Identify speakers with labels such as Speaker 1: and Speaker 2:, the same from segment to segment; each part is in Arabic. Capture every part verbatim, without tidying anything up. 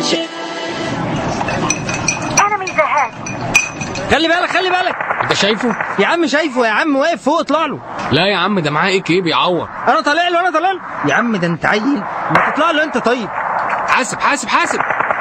Speaker 1: خلي بالك خلي بالك.
Speaker 2: انت شايفه
Speaker 1: يا عم؟ شايفه يا عم، واقف فوق، اطلع له.
Speaker 2: لا يا عم، ده معاه ايه كي بيعور.
Speaker 1: انا طالع له انا طالع له يا عم، ده انت عيل، ما تطلع له انت. طيب
Speaker 2: حاسب حاسب حاسب.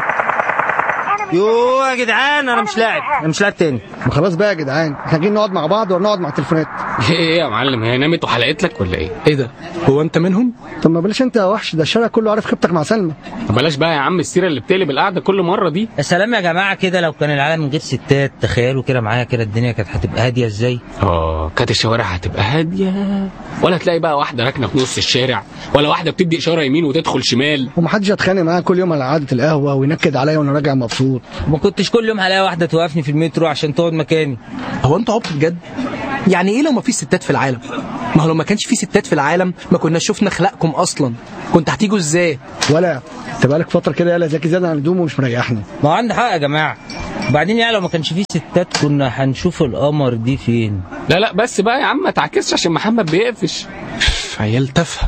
Speaker 1: يوه يا جدعان، انا مش لاعب، انا مش لاعب تاني.
Speaker 3: ما خلاص بقى يا جدعان، احنا جايين نقعد مع بعض ولا نقعد مع التليفونات؟
Speaker 2: ايه يا معلم، هي نامت وحلقت لك ولا ايه؟
Speaker 4: ايه ده؟ هو انت منهم؟
Speaker 3: طب ما بلاش انت يا وحش، ده الشارع كله عارف خيبتك مع سلمى.
Speaker 2: طب بلاش بقى يا عم السيره اللي بتقلب القعده كل مره دي.
Speaker 1: يا سلام يا جماعه، كده لو كان العالم من غير ستات، تخيلوا كده معايا كده الدنيا كانت هتبقى هاديه ازاي.
Speaker 2: اه كانت الشوارع هتبقى هاديه، ولا تلاقي بقى واحده راكنه في نص الشارع، ولا واحده بتدي اشاره يمين وتدخل شمال،
Speaker 3: ومحدش هيتخانق معايا كل يوم على قعده القهوه وينكد عليا وانا راجع مبسوط.
Speaker 1: ما كنتش كل يوم هلاقي واحده توقفني في المترو عشان تقعد مكاني.
Speaker 4: هو انت عبط بجد؟ يعني ايه لو ما فيش ستات في العالم؟ ما هو لو ما كانش في ستات في العالم ما كنا شفنا خلقكم اصلا. كنت هتيجوا ازاي؟
Speaker 3: ولا انت بقالك فتره كده يالا ذكي زياده عن اللزوم ومش مريحني.
Speaker 1: ما هو عندي حق يا جماعه. وبعدين يعني لو ما كانش في ستات كنا هنشوف القمر دي فين.
Speaker 2: لا لا بس بقى يا عم ما تعكسش عشان محمد بيقفش.
Speaker 4: عيال تافهه.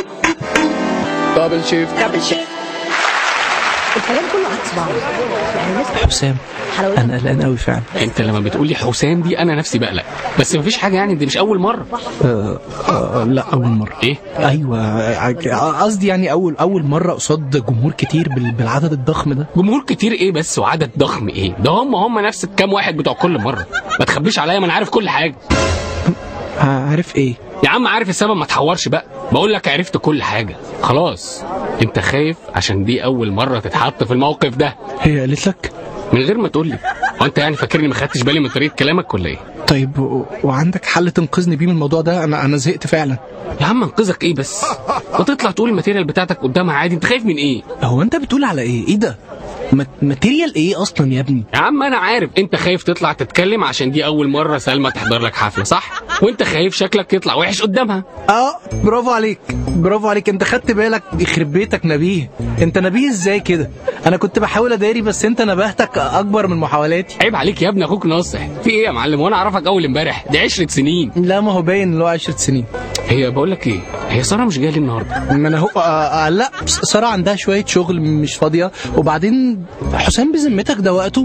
Speaker 4: دبل شيفت
Speaker 5: دبل شيفت. الكلام كله عكس بعض يعني الناس.
Speaker 4: حسام انا قلقان قوي فعلا.
Speaker 2: انت لما بتقولي حسام دي انا نفسي بقلق، بس مفيش حاجه يعني، دي مش اول مره.
Speaker 4: آه آه لا اول مره.
Speaker 2: ايه؟
Speaker 4: ايوه قصدي يعني اول اول مره قصاد جمهور كتير بالعدد الضخم ده.
Speaker 2: جمهور كتير ايه بس وعدد ضخم ايه؟ ده هم هم نفس الكام واحد بتوع كل مره. ما تخبيش عليا، ما انا عارف كل حاجه.
Speaker 4: عارف ايه
Speaker 2: يا عم؟ عارف السبب، ما تحورش بقى. بقول لك عرفت كل حاجه خلاص. انت خايف عشان دي اول مره تتحط في الموقف ده.
Speaker 4: هي قالت لك
Speaker 2: من غير ما تقول لي؟ هو انت يعني فاكرني ما خدتش بالي من طريقه كلامك ولا ايه؟
Speaker 4: طيب و... وعندك حل تنقذني بيه من الموضوع ده؟ انا انا زهقت فعلا.
Speaker 2: يا عم انقذك ايه بس؟ وتطلع تقول الماتيريال بتاعتك قدامها عادي. انت خايف من ايه؟
Speaker 4: هو انت بتقول على ايه؟ ايه ده؟ ماتيريال ايه اصلا يا ابني؟
Speaker 2: يا عم انا عارف انت خايف تطلع تتكلم عشان دي اول مره سلمى تحضر لك حفله، صح؟ وانت خايف شكلك يطلع وحش قدامها.
Speaker 4: اه برافو عليك برافو عليك، انت خدت بالك. يخرب بيتك نبيه. انت نبيه ازاي كده؟ انا كنت بحاول اداري بس انت نبهتك اكبر من محاولاتي.
Speaker 2: عيب عليك يا ابني، اخوك ناصح. في ايه يا معلم؟ وانا اعرفك اول امبارح؟ دي عشرة سنين.
Speaker 4: لا ما هو باين اللي هو عشرة سنين.
Speaker 2: هي بقول لك ايه، هي ساره مش جايه لي النهارده؟
Speaker 4: ما انا هو آه آه لا ساره عندها شويه شغل مش فاضيه. وبعدين حسام بذمتك ده وقته.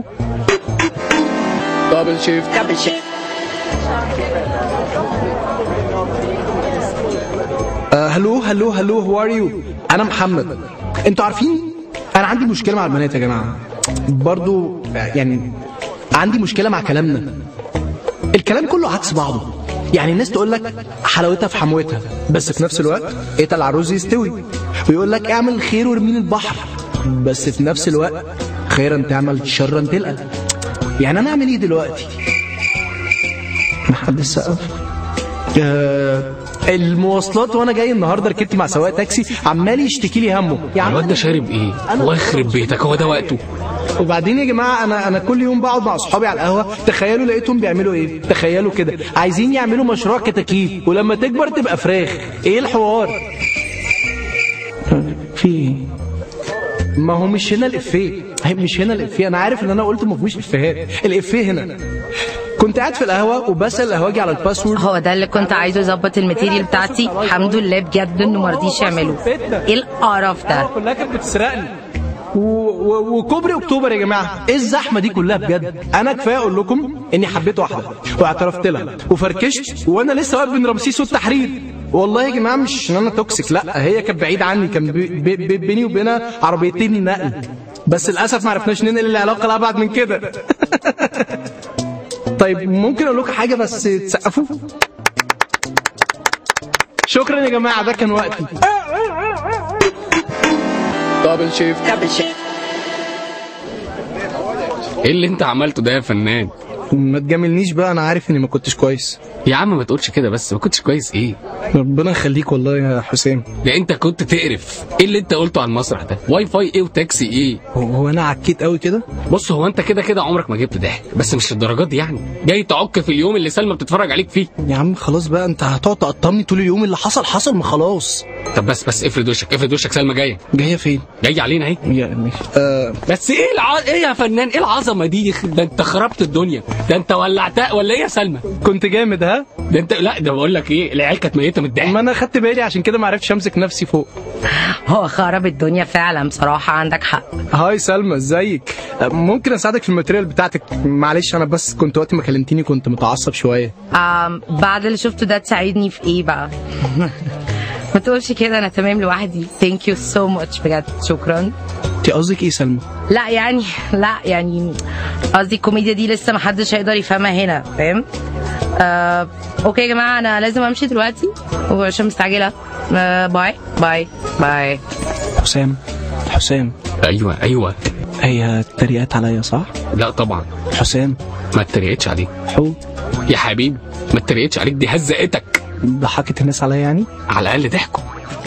Speaker 4: دبل شيفت
Speaker 5: دبل شيفت.
Speaker 4: هلو هلو هلو هو ار يو؟ انا محمد. انتوا عارفين انا عندي مشكله مع البنات يا جماعه، برضو يعني عندي مشكله مع كلامنا. الكلام كله عكس بعضه. يعني الناس تقول لك حلاوتها في حموتها، بس في نفس الوقت اتقل العروس يستوي. ويقول لك اعمل الخير وارمين البحر، بس في نفس الوقت خيرا تعمل شرا تلقى. يعني انا اعمل ايه دلوقتي؟ محدش سقف. آه المواصلات وانا جاي النهارده ركبت مع سواق تاكسي عمال يشتكي لي همه.
Speaker 2: يعني الواد ده شارب ايه؟ واخرب بيتك، هو ده وقته؟
Speaker 4: وبعدين يا جماعه انا انا كل يوم بقعد مع اصحابي على القهوه، تخيلوا لقيتهم بيعملوا ايه؟ تخيلوا كده عايزين يعملوا مشروع كتاكيت ولما تكبر تبقى فراخ. ايه الحوار؟ في ايه؟ ما هو مش هنا الافيه، مش هنا الافيه. انا عارف ان انا قلت ما فيهوش افيهات، الافيه هنا. كنت قاعد في القهوه وبسال القهوجي على الباسورد.
Speaker 6: هو ده اللي كنت عايزه يظبط الماتيريال بتاعتي. الحمد لله بجد انه ما رضيش يعمله. ايه القرف ده؟
Speaker 4: كلها كانت بتسرقني. وكوبري اكتوبر يا جماعه، ايه الزحمه دي كلها بجد؟ انا كفايه اقول لكم اني حبيت واحده واعترفت لها وفركشت وانا لسه واقف بين رمسيس والتحرير. والله يا جماعه مش ان انا توكسيك، لا هي كانت بعيده عني، كان بي بي بيني وبينها عربيتين نقل، بس للاسف ما عرفناش ننقل العلاقه لابعد من كده. طيب ممكن اقول لكم حاجه بس تسقفوا؟ شكرا يا جماعه، ده كان وقتي. دبل شيفت
Speaker 5: دبل شيفت.
Speaker 2: ايه اللي انت عملته ده يا فنان؟
Speaker 4: ما تجاملنيش بقى، انا عارف اني ما كنتش كويس.
Speaker 2: يا عم ما تقولش كده بس، ما كنتش كويس ايه؟
Speaker 4: ربنا يخليك والله يا حسام.
Speaker 2: ده انت كنت تقرف. ايه اللي انت قلته على المسرح ده؟ واي فاي ايه وتاكسي ايه؟
Speaker 4: هو انا عكيت قوي كده؟
Speaker 2: بص هو انت كده كده عمرك ما جبت ضحك، بس مش الدرجات دي يعني. جاي تعك في اليوم اللي سلمى بتتفرج عليك فيه.
Speaker 4: يا عم خلاص بقى، انت هتقعد تقطمني طول اليوم؟ اللي حصل حصل، ما خلاص.
Speaker 2: طب بس بس افرد وشك افرد وشك، سلمى جايه.
Speaker 4: جايه فين؟
Speaker 2: جايه علينا اهي.
Speaker 4: يا ماشي. أه
Speaker 2: بس ايه الع... ايه يا فنان، ايه العظمه دي؟ ده انت خربت الدنيا، ده انت ولعتها ولا ايه يا سلمى؟
Speaker 4: كنت جامد ها؟
Speaker 2: ده انت لا ده بقول لك ايه، العيال كانت ميته من الضحك.
Speaker 4: ما انا خدت بالي عشان كده ما عرفتش امسك نفسي فوق.
Speaker 6: هو خرب الدنيا فعلا بصراحه، عندك حق.
Speaker 4: هاي سلمى ازيك؟ أه ممكن اساعدك في الماتيريال بتاعتك؟ معلش انا بس كنت وقت ما كلمتيني كنت متعصب شويه.
Speaker 6: آم بعد اللي شفته ده تساعدني في ايه بقى؟ ما تقولش كده، انا تمام لوحدي. ثانك يو سو ماتش بجد، شكرا.
Speaker 4: انت قصدك ايه سلمى؟
Speaker 6: لا يعني لا يعني قصدي الكوميديا دي لسه ما حدش هيقدر يفهمها هنا، فاهم؟ آه، اوكي يا جماعه انا لازم امشي دلوقتي وعشان مستعجله. آه، باي باي باي.
Speaker 4: حسام حسام.
Speaker 2: ايوه ايوه.
Speaker 4: هي اتريقت عليا صح؟
Speaker 2: لا طبعا.
Speaker 4: حسام
Speaker 2: ما اتريقتش عليك.
Speaker 4: حو
Speaker 2: يا حبيبي ما اتريقتش عليك، دي هزقتك.
Speaker 4: ضحكت الناس عليا يعني؟
Speaker 2: على الاقل ضحكوا.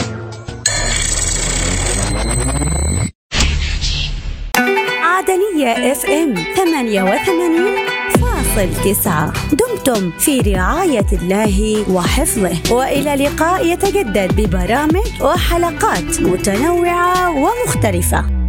Speaker 7: عدنية اف ام ثمانية وثمانين فاصل تسعة. دمتم في رعاية الله وحفظه، وإلى لقاء يتجدد ببرامج وحلقات متنوعة ومختلفة.